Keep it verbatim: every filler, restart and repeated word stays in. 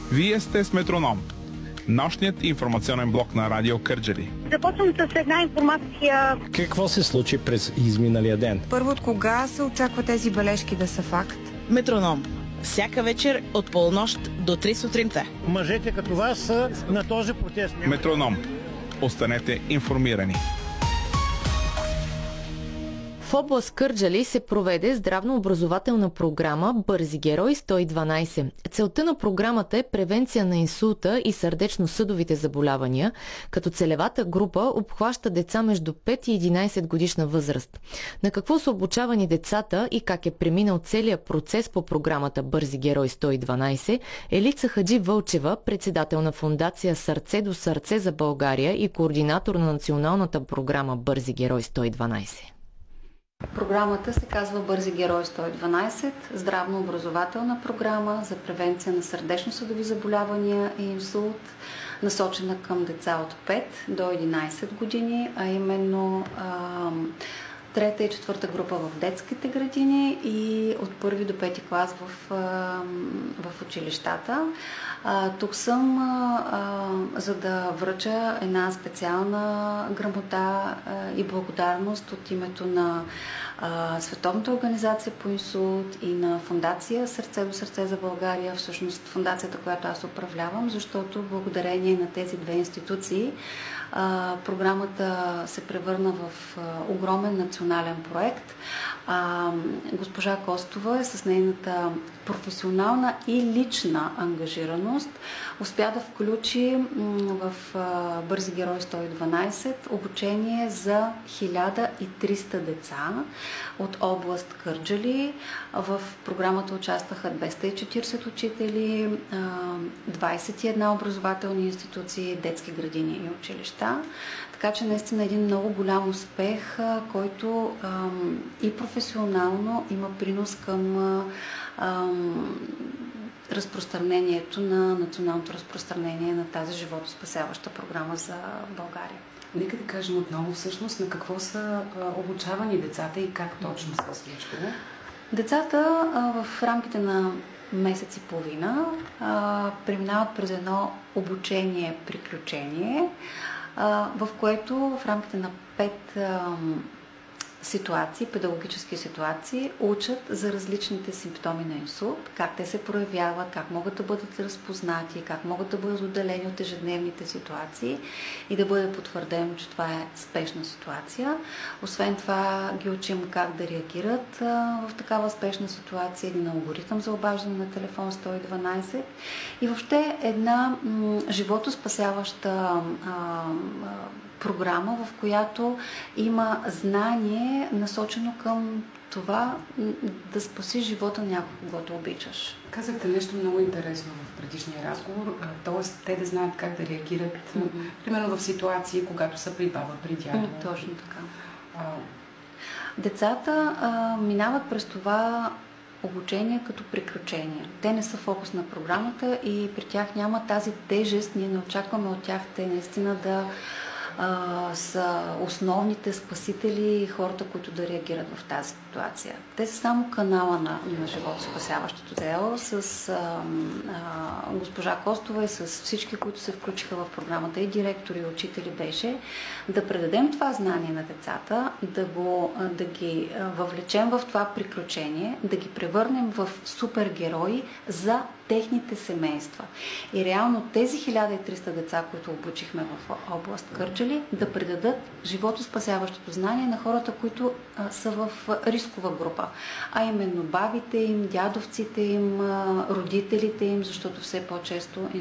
Вие сте с Метроном, нощният информационен блок на Радио Кърджали. Започвам с една информация. Какво се случи през изминалия ден? Първо, от кога се очаква тези бележки да са факт? Метроном. Всяка вечер от полунощ до три сутринта. Мъжете като вас са на този протест. Метроном. Останете информирани. В област Кърджали се проведе здравнообразователна програма Бързи герой сто и дванайсет. Целта на програмата е превенция на инсулта и сърдечно-съдовите заболявания, като целевата група обхваща деца между пет и единайсет годишна възраст. На какво са обучавани децата и как е преминал целият процес по програмата Бързи герой сто и дванайсет, Елица Хаджи Вълчева, председател на фондация Сърце до сърце за България и координатор на националната програма Бързи герой сто и дванайсет. Програмата се казва Бързи герой сто и дванайсет, здравно-образователна програма за превенция на сърдечно-съдови заболявания и инсулт, насочена към деца от пет до единайсет години, а именно а, трета и четвърта група в детските градини и от първи до пети клас в, а, в училищата. А, тук съм а, а, за да връча една специална грамота а, и благодарност от името на а, Световната организация по инсулт и на фондация Сърце до сърце за България, всъщност фондацията, която аз управлявам, защото благодарение на тези две институции а, програмата се превърна в а, огромен национален проект. А, госпожа Костова е с нейната професионална и лична ангажираност успя да включи в Бързи герой сто и дванайсет обучение за хиляда и триста деца от област Кърджали. В програмата участваха двеста и четирийсет учители, двайсет и една образователни институции, детски градини и училища. Така че наистина един много голям успех, който ам, и професионално има принос към ам, разпространението на националното разпространение на тази животоспасяваща програма за България. Нека да кажем отново всъщност на какво са а, обучавани децата и как точно се случва. Децата а, в рамките на месец и половина а, преминават през едно обучение-приключение, в което в рамките на пет а, ситуации, педагогически ситуации, учат за различните симптоми на инсулт, как те се проявяват, как могат да бъдат разпознати, как могат да бъдат отделени от ежедневните ситуации и да бъде потвърдено, че това е спешна ситуация. Освен това ги учим как да реагират а, в такава спешна ситуация, един алгоритъм за обаждане на телефон сто и дванайсет и въобще една м, животоспасяваща а, а, програма, в която има знание насочено към това да спаси живота на някой, когато обичаш. Казахте нещо много интересно в предишния разговор, т.е. те да знаят как да реагират, mm-hmm. примерно в ситуации, когато са при баба, при дядо. Mm, точно така. А... Децата а, минават през това обучение като приключение. Те не са фокус на програмата и при тях няма тази тежест. Ние не очакваме от тях те наистина да Uh, са основните спасители и хората, които да реагират в тази ситуация. Те са само канала на, на животоспасяващото дело с uh, uh, госпожа Костова и с всички, които се включиха в програмата, и директори, и учители, беше да предадем това знание на децата, да, го, да ги въвлечем в това приключение, да ги превърнем в супергерои за техните семейства. И реално тези хиляда и триста деца, които обучихме в област Кърджали, да предадат животоспасяващото знание на хората, които а, са в рискова група. А именно бабите им, дядовците им, а, родителите им, защото все по-често